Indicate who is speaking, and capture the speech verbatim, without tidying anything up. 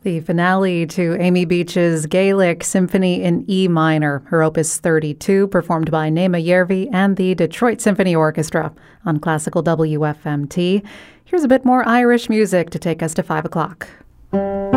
Speaker 1: The finale to Amy Beach's Gaelic Symphony in E minor, her opus thirty-two, performed by Naima Järvi and the Detroit Symphony Orchestra on Classical W F M T. Here's a bit more Irish music to take us to five o'clock.